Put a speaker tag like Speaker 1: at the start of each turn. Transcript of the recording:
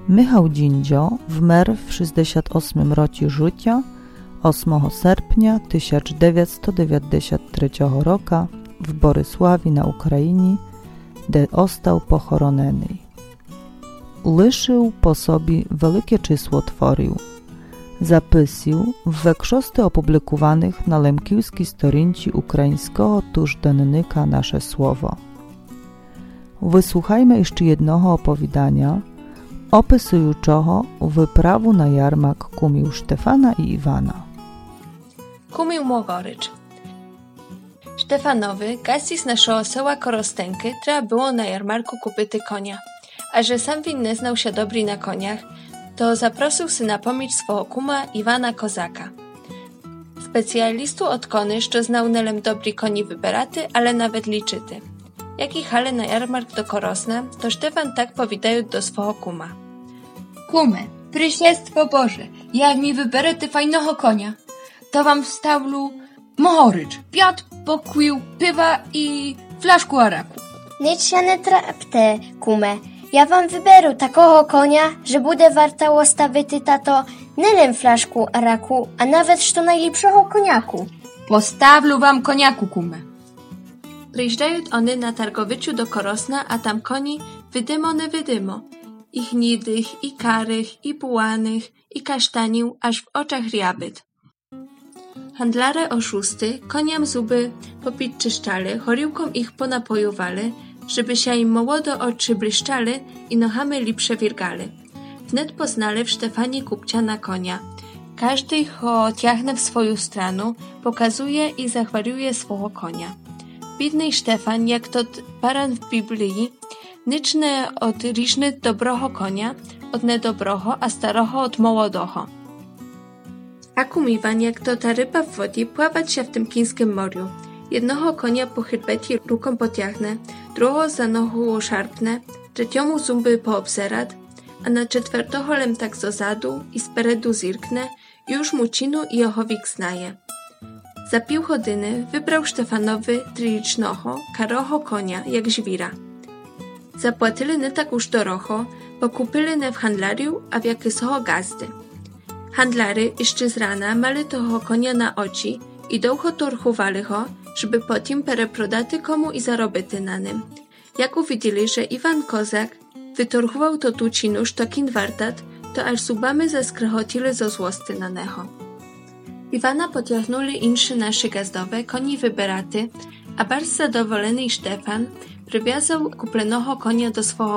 Speaker 1: Michał Dzindzio wmer w 68 roці życia 8 серпня 1993 року w Бориславі на Україні, де остав похоронений. Лишив по собі велике число творів, записів в większości опублікованих на лемківській сторінці українського тижденника «Наше Слово». Wysłuchajmy jeszcze jednego opowiadania opisującego wyprawę na jarmark kumił Stefana i Iwana.
Speaker 2: Kumił Mogorycz. Stefanowy, gości z naszego sela Korostęky, trzeba było na jarmarku kupyty konia. A że sam winny znał się dobry na koniach, to zaprosił syna pomóc swego kuma Iwana Kozaka. Specjalistu od kony, że znał nelem dobry koni wyberaty, ale nawet liczyty. Jak jechali na jarmark do Korosna, to Stefan tak powiedział do swego kuma.
Speaker 3: Kumy, Pryślestwo Boże, jak mi wyberete fajnego konia, to wam wstawlu Mohorycz, piat, pokój, piwa i flaszku araku.
Speaker 4: Nic się nie trapte, kume. Ja wam wyberu takiego konia, że bude wartało stawić tato nylem flaszku araku, a nawet što najlepszego koniaku.
Speaker 3: Postawlu wam koniaku, kume.
Speaker 2: Przyjeżdżają one na targowiciu do Korosna, a tam koni wydymo. Ich nidych, i karych, i bułanych, i kasztanił, aż w oczach riabyt. Handlare oszusty koniam zuby popidczyszczali, choriłkom ich ponapojowali, żeby się im młodo oczy błyszczali i nohamy lipsze wirgali. Wnet poznali w Stefanie kupcia na konia. Każdy ho ciachne w swoją stronę, pokazuje i zachwaliuje swego konia. Bidny Stefan, jak to baran w Biblii, nyczne odriżny dobroho konia, od nedobroho, a staroho od młodoho. A kumiwan, jak to ta ryba w wodzie, pławać się w tym chińskim morzu. Jednoho konia po chyrbeci ruką potiachne, drugo za nohu szarpne, trzeciomu zumby poobzerat, a na czwartoho lem tak z ozadu i speredu zirkne, już mucinu i ochowik znaje. Za pół godziny wybrał Stefanowy trilicznoho, karoho konia, jak żwira. Zapłatili nie tak już dorocho, bo kupili ne w handlariu, a w jakiego gazdy. Handlary jeszcze z rana mali toho konia na oczy i długo torchowali go, żeby potem pereprodaty komu i zarobić na nim. Jak uwidzieli, że Iwan Kozak wytorchował to tucinu sztokin wartat, to aż zubami zaskrechotili ze złości na neho. Iwana pociągnęli inszy nasze gazdowe, koni wyberaty, a bardzo zadowolony Stefan przywiązał kupionego konia do swego